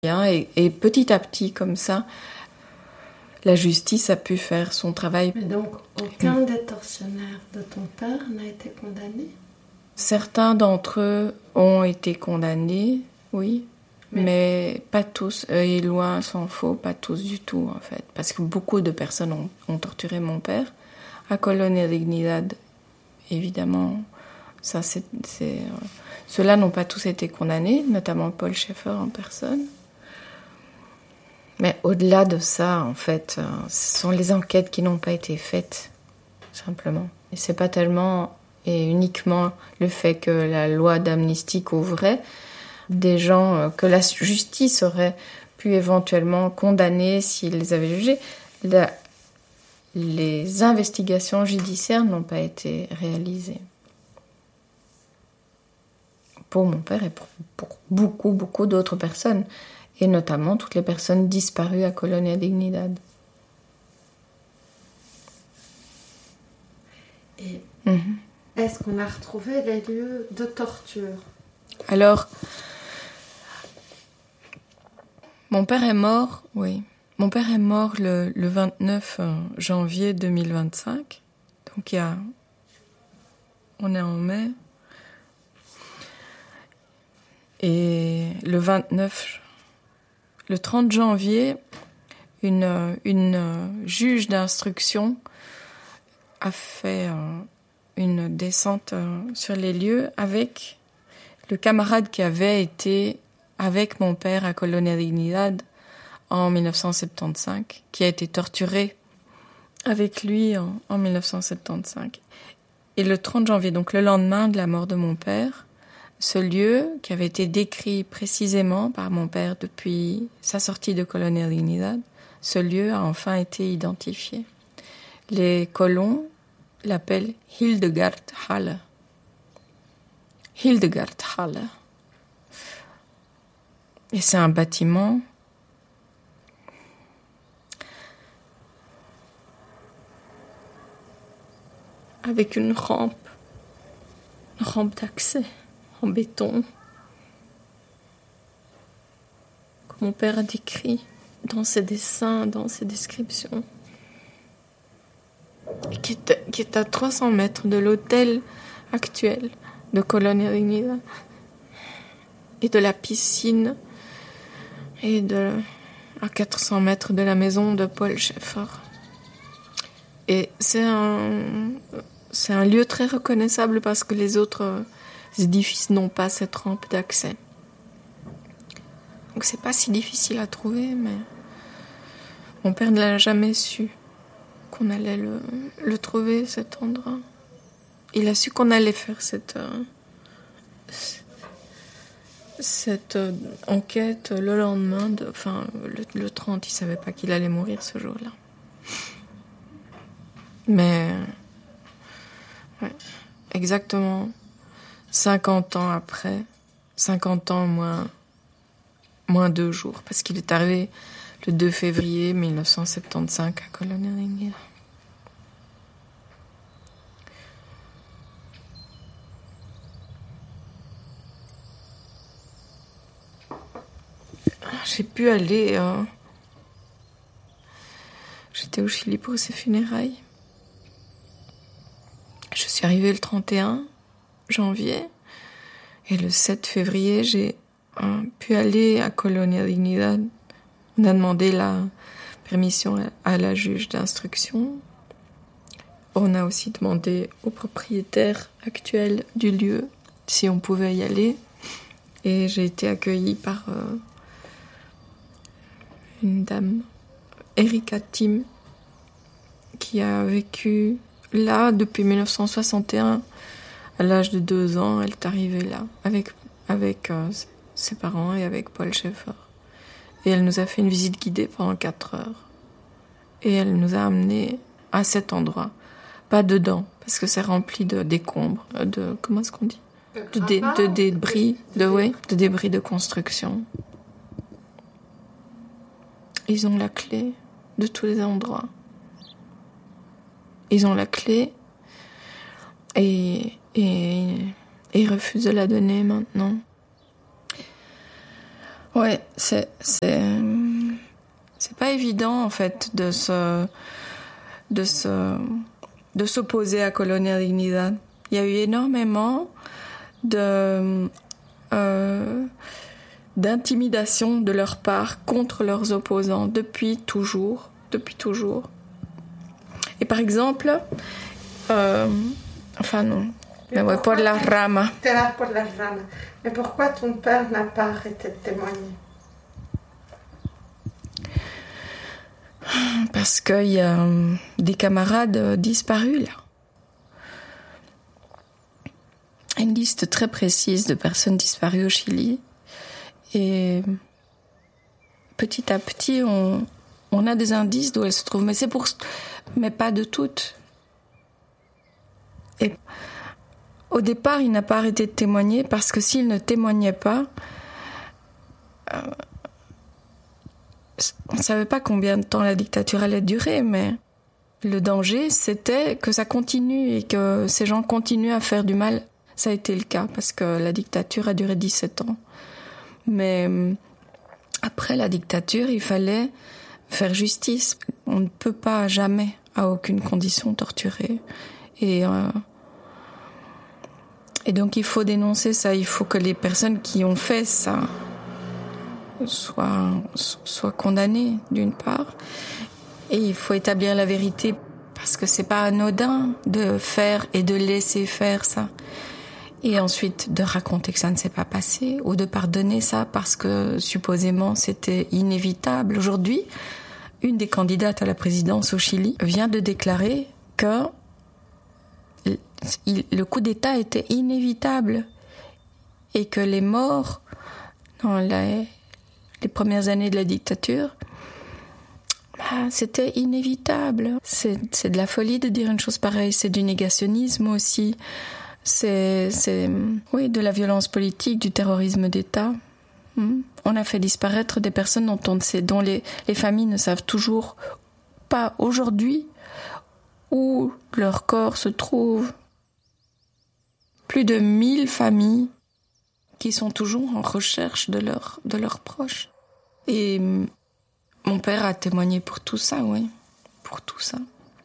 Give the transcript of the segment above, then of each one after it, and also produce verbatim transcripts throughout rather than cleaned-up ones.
Et, et petit à petit, comme ça, la justice a pu faire son travail. Mais donc, aucun mmh. des tortionnaires de ton père n'a été condamné ? Certains d'entre eux ont été condamnés, oui, mais, mais pas tous, et loin s'en faut, pas tous du tout, en fait. Parce que beaucoup de personnes ont, ont torturé mon père. À Colonia Dignidad, évidemment, ça, c'est, c'est, euh, ceux-là n'ont pas tous été condamnés, notamment Paul Schaeffer en personne. Mais au-delà de ça, en fait, euh, ce sont les enquêtes qui n'ont pas été faites, simplement. Et c'est pas tellement et uniquement le fait que la loi d'amnistie couvrait des gens euh, que la justice aurait pu éventuellement condamner s'ils les avaient jugés. La, les investigations judiciaires n'ont pas été réalisées. Pour mon père et pour, pour beaucoup, beaucoup d'autres personnes. Et notamment toutes les personnes disparues à Colonia Dignidad. Et mm-hmm. Est-ce qu'on a retrouvé les lieux de torture ? Alors, mon père est mort, oui. Mon père est mort le, le vingt-neuf janvier deux mille vingt-cinq. Donc il y a... On est en mai. Et le vingt-neuf... Le trente janvier, une, une juge d'instruction a fait une descente sur les lieux avec le camarade qui avait été avec mon père à Colonia Dignidad en dix-neuf cent soixante-quinze, qui a été torturé avec lui en, en dix-neuf cent soixante-quinze. Et le trente janvier, donc le lendemain de la mort de mon père, ce lieu, qui avait été décrit précisément par mon père depuis sa sortie de Colonia Dignidad, ce lieu a enfin été identifié. Les colons l'appellent Hildegardhalle. Hildegardhalle. Et c'est un bâtiment avec une rampe, une rampe d'accès. En béton, que mon père a décrit dans ses dessins, dans ses descriptions, et qui est, qui est à trois cents mètres de l'hôtel actuel de Colonia Dignidad, et de la piscine, et de, à quatre cents mètres de la maison de Paul Schaeffer. Et c'est un, c'est un lieu très reconnaissable parce que les autres... Les édifices n'ont pas cette rampe d'accès. Donc c'est pas si difficile à trouver, mais mon père ne l'a jamais su qu'on allait le, le trouver, cet endroit. Il a su qu'on allait faire cette, euh, cette euh, enquête le lendemain, de, enfin le, le trente, il savait pas qu'il allait mourir ce jour-là. Mais, ouais, exactement. cinquante ans après, cinquante ans moins, moins deux jours, parce qu'il est arrivé le deux février dix-neuf cent soixante-quinze à Colonia Dignidad. J'ai pu aller... Euh... J'étais au Chili pour ses funérailles. Je suis arrivée le trente et un janvier, et le sept février, j'ai euh, pu aller à Colonia Dignidad. On a demandé la permission à la juge d'instruction. On a aussi demandé au propriétaire actuel du lieu si on pouvait y aller, et j'ai été accueillie par euh, une dame, Erika Tim, qui a vécu là depuis dix-neuf cent soixante et un. À l'âge de deux ans, elle est arrivée là, avec, avec euh, ses parents et avec Paul Schaeffer. Et elle nous a fait une visite guidée pendant quatre heures. Et elle nous a amenés à cet endroit. Pas dedans, parce que c'est rempli de décombres, de... Comment est-ce qu'on dit ? De, dé, de débris, de, ouais, de débris de construction. Ils ont la clé de tous les endroits. Ils ont la clé et... Et, et il refuse de la donner maintenant. Oui, c'est, c'est, c'est pas évident, en fait, de se, de se, de s'opposer à Colonia Dignidad. Il y a eu énormément de, euh, d'intimidation de leur part contre leurs opposants depuis toujours, depuis toujours. Et par exemple, euh, enfin non, mais ouais, por la rama. T'es là pour la rama. Mais pourquoi ton père n'a pas arrêté de témoigner? Parce qu'il y a euh, des camarades euh, disparus là. Une liste très précise de personnes disparues au Chili. Et petit à petit, on, on a des indices d'où elles se trouvent. Mais c'est pour, mais pas de toutes. Et au départ, il n'a pas arrêté de témoigner parce que s'il ne témoignait pas, euh, on ne savait pas combien de temps la dictature allait durer, mais le danger, c'était que ça continue et que ces gens continuent à faire du mal. Ça a été le cas parce que la dictature a duré dix-sept ans. Mais après la dictature, il fallait faire justice. On ne peut pas jamais, à aucune condition, torturer. Et, euh, et donc il faut dénoncer ça. Il faut que les personnes qui ont fait ça soient, soient condamnées, d'une part. Et il faut établir la vérité parce que c'est pas anodin de faire et de laisser faire ça. Et ensuite de raconter que ça ne s'est pas passé ou de pardonner ça parce que supposément c'était inévitable. Aujourd'hui, une des candidates à la présidence au Chili vient de déclarer que le coup d'État était inévitable et que les morts dans les, les premières années de la dictature, bah, c'était inévitable. C'est, c'est de la folie de dire une chose pareille, c'est du négationnisme aussi. C'est, c'est oui, de la violence politique, du terrorisme d'État. On a fait disparaître des personnes dont, on sait, dont les, les familles ne savent toujours pas aujourd'hui où leur corps se trouve. Plus de mille familles qui sont toujours en recherche de, leur, de leurs proches. Et mon père a témoigné pour tout ça, oui, pour tout ça.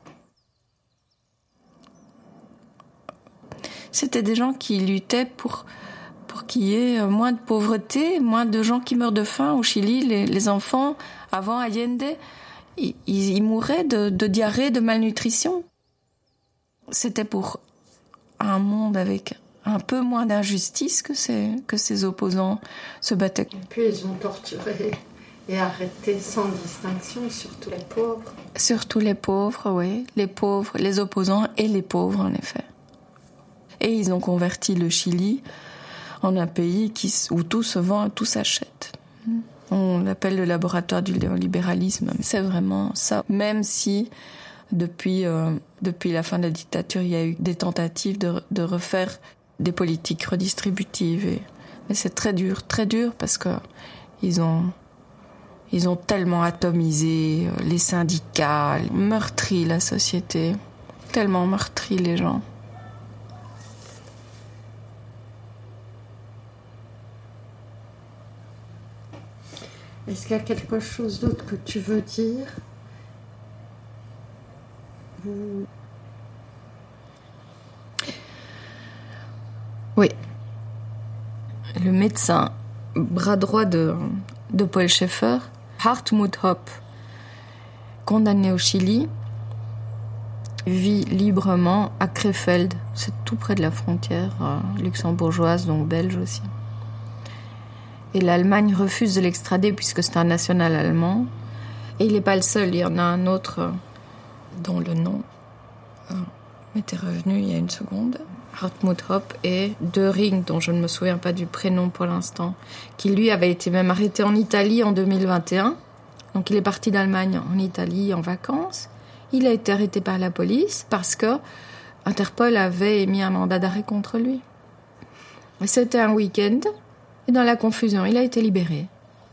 C'était des gens qui luttaient pour, pour qu'il y ait moins de pauvreté, moins de gens qui meurent de faim. Au Chili, les, les enfants, avant Allende, ils, ils mouraient de, de diarrhée, de malnutrition. C'était pour un monde avec un peu moins d'injustice que ces, que ces opposants se battaient. Et puis ils ont torturé et arrêté sans distinction, surtout les pauvres. Surtout les pauvres, oui. Les pauvres, les opposants et les pauvres, en effet. Et ils ont converti le Chili en un pays qui, où tout se vend, tout s'achète. On l'appelle le laboratoire du libéralisme. C'est vraiment ça. Même si, depuis, euh, depuis la fin de la dictature, il y a eu des tentatives de, de refaire des politiques redistributives. Et, mais c'est très dur, très dur, parce que ils ont, ils ont tellement atomisé les syndicats, meurtri la société, tellement meurtri les gens. Est-ce qu'il y a quelque chose d'autre que tu veux dire? Vous... Oui. Le médecin, bras droit de, de Paul Schaeffer, Hartmut Hoppe, condamné au Chili, vit librement à Krefeld, c'est tout près de la frontière euh, luxembourgeoise, donc belge aussi. Et l'Allemagne refuse de l'extrader puisque c'est un national allemand. Et il n'est pas le seul, il y en a un autre euh, dont le nom euh, m'était revenu il y a une seconde. Hartmut Hoppe et Döring, dont je ne me souviens pas du prénom pour l'instant, qui lui avait été même arrêté en Italie en deux mille vingt et un. Donc il est parti d'Allemagne en Italie en vacances. Il a été arrêté par la police parce que Interpol avait émis un mandat d'arrêt contre lui. C'était un week-end. Et dans la confusion, il a été libéré.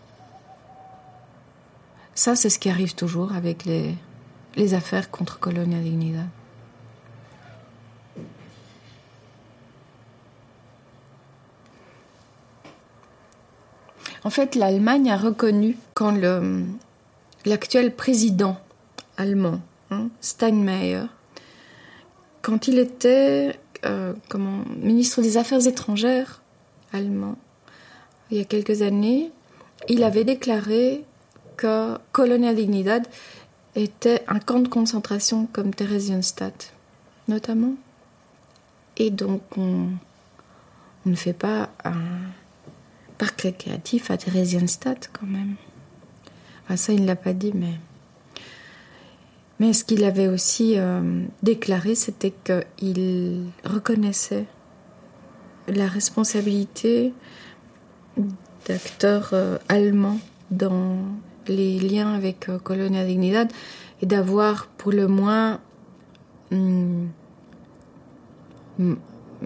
Ça, c'est ce qui arrive toujours avec les, les affaires contre Colonia Dignidad. En fait, l'Allemagne a reconnu quand le, l'actuel président allemand, hein, Steinmeier, quand il était euh, comment, ministre des Affaires étrangères allemand, il y a quelques années, il avait déclaré que Colonia Dignidad était un camp de concentration comme Theresienstadt, notamment. Et donc, on, on ne fait pas un parc récréatif à Theresienstadt, quand même. Enfin, ça, il ne l'a pas dit, mais... Mais ce qu'il avait aussi euh, déclaré, c'était qu'il reconnaissait la responsabilité d'acteurs euh, allemands dans les liens avec euh, Colonia Dignidad et d'avoir pour le moins hum, hum,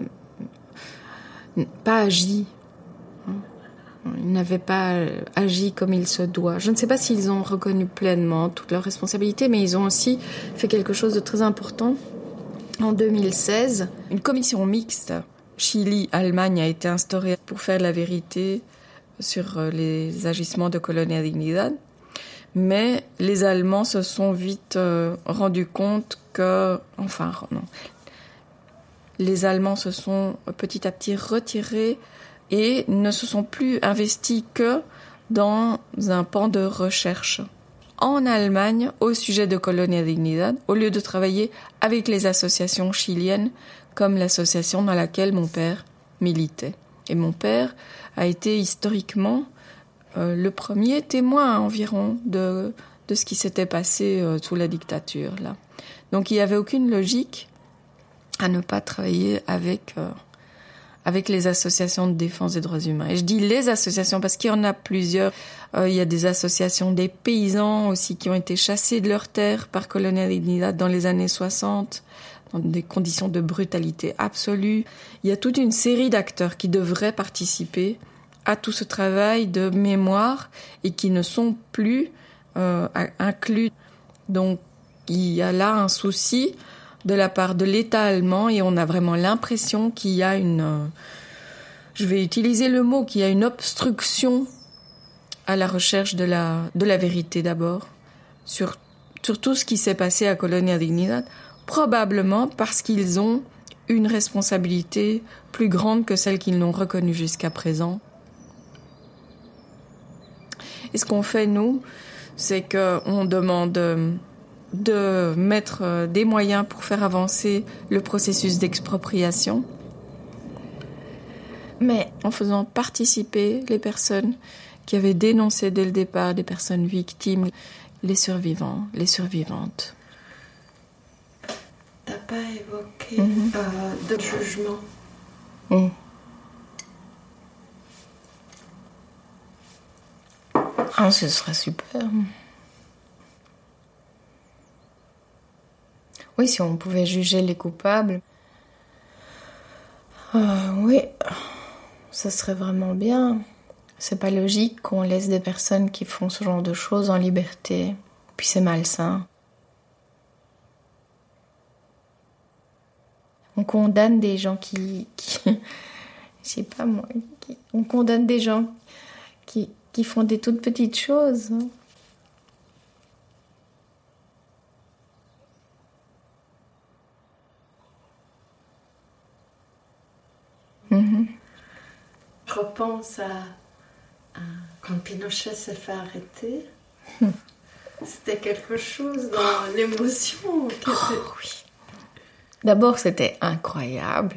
hum, pas agi. Hein. Ils n'avaient pas agi comme il se doit. Je ne sais pas s'ils ont reconnu pleinement toutes leurs responsabilités, mais ils ont aussi fait quelque chose de très important. En deux mille seize, une commission mixte Chili-Allemagne a été instaurée pour faire la vérité sur les agissements de Colonia Dignidad. Mais les Allemands se sont vite euh, rendus compte que... Enfin, non. Les Allemands se sont petit à petit retirés et ne se sont plus investis que dans un pan de recherche. En Allemagne, au sujet de Colonia Dignidad, au lieu de travailler avec les associations chiliennes, comme l'association dans laquelle mon père militait. Et mon père a été historiquement euh, le premier témoin environ de, de ce qui s'était passé euh, sous la dictature, là. Donc il n'y avait aucune logique à ne pas travailler avec... Euh, avec les associations de défense des droits humains. Et je dis les associations parce qu'il y en a plusieurs. Euh, il y a des associations des paysans aussi qui ont été chassés de leurs terres par Colonia Dignidad dans les années soixante, dans des conditions de brutalité absolue. Il y a toute une série d'acteurs qui devraient participer à tout ce travail de mémoire et qui ne sont plus euh, inclus. Donc, il y a là un souci de la part de l'État allemand et on a vraiment l'impression qu'il y a une... Euh, je vais utiliser le mot, qu'il y a une obstruction à la recherche de la, de la vérité d'abord, sur, sur tout ce qui s'est passé à Colonia Dignidad, probablement parce qu'ils ont une responsabilité plus grande que celle qu'ils n'ont reconnue jusqu'à présent. Et ce qu'on fait, nous, c'est qu'on demande... Euh, de mettre des moyens pour faire avancer le processus d'expropriation, mais en faisant participer les personnes qui avaient dénoncé dès le départ, des personnes victimes, les survivants, les survivantes. T'as pas évoqué mm-hmm. euh, de jugement. Mm. Ah, ce serait super. Oui, si on pouvait juger les coupables. Euh, oui, ça serait vraiment bien. C'est pas logique qu'on laisse des personnes qui font ce genre de choses en liberté. Puis c'est malsain. On condamne des gens qui... qui je sais pas moi. Qui, on condamne des gens qui, qui font des toutes petites choses. Hein. Mm-hmm. Je repense à, à quand Pinochet s'est fait arrêter. Mm. C'était quelque chose dans l'émotion. Qui oh, était... oui. D'abord, c'était incroyable.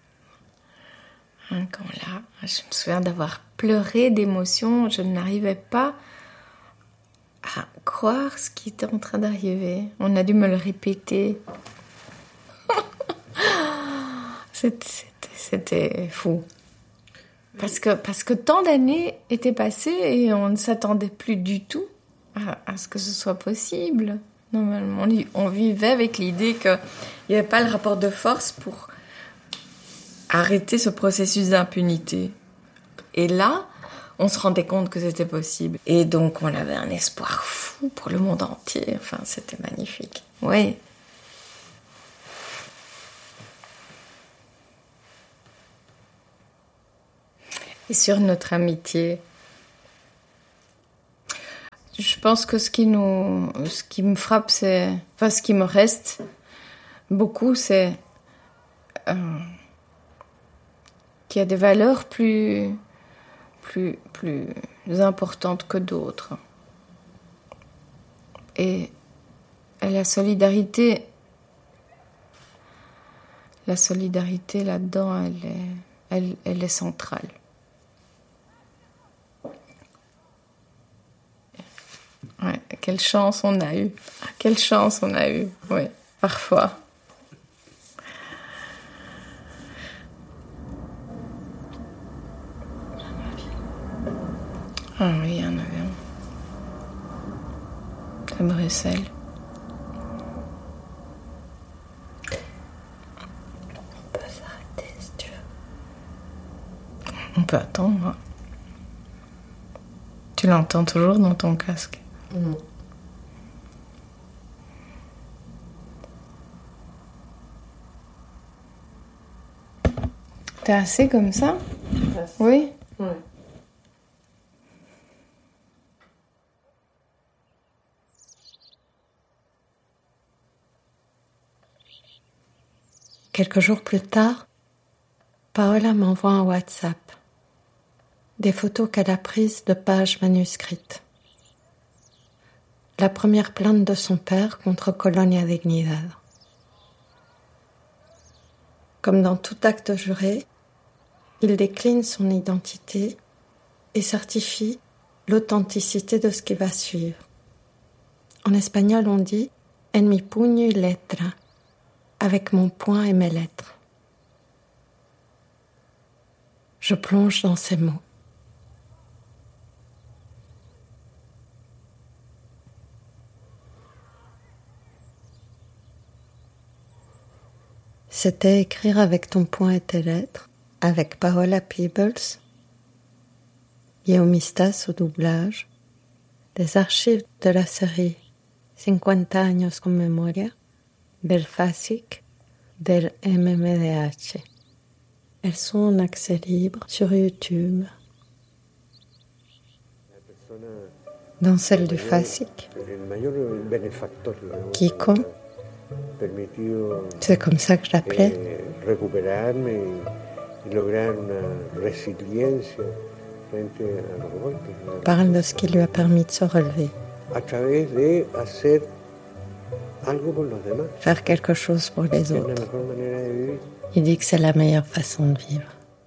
Hein, quand là, je me souviens d'avoir pleuré d'émotion. Je n'arrivais pas à croire ce qui était en train d'arriver. On a dû me le répéter. c'était... C'était fou. Parce que, parce que tant d'années étaient passées et on ne s'attendait plus du tout à, à ce que ce soit possible. Normalement, on, on vivait avec l'idée qu'il n'y avait pas le rapport de force pour arrêter ce processus d'impunité. Et là, on se rendait compte que c'était possible. Et donc, on avait un espoir fou pour le monde entier. Enfin, c'était magnifique. Oui. Et sur notre amitié, je pense que ce qui nous, ce qui me frappe, c'est, enfin, ce qui me reste beaucoup, c'est euh, qu'il y a des valeurs plus, plus, plus importantes que d'autres. Et, et la solidarité, la solidarité là-dedans, elle est, elle, elle est centrale. Ouais, quelle chance on a eu. Quelle chance on a eu, oui, parfois. Ah oui, un avion. À Bruxelles. On peut s'arrêter si tu veux. On peut attendre. Tu l'entends toujours dans ton casque? Mmh. T'es assez comme ça? Merci. Oui? Oui. Quelques jours plus tard, Paola m'envoie un WhatsApp. Des photos qu'elle a prises de pages manuscrites. La première plainte de son père contre Colonia Dignidad. Comme dans tout acte juré, il décline son identité et certifie l'authenticité de ce qui va suivre. En espagnol, on dit « en mi puño y letra », avec mon poing et mes lettres. Je plonge dans ces mots. C'était écrire avec ton poing et tes lettres, avec Paola Peebles, guiomistas au doublage, des archives de la série cinquanta años con memoria, del FASIC, del M M D H. Elles sont en accès libre sur YouTube. Dans celle du FASIC, Kiko, c'est comme ça que je l'appelais, parle de ce qui lui a permis de se relever. Faire quelque chose pour les autres. Il dit que c'est la meilleure façon de vivre.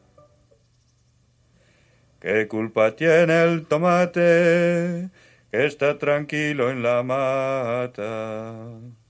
¿Qué culpa tiene el tomate que está tranquilo en la mata?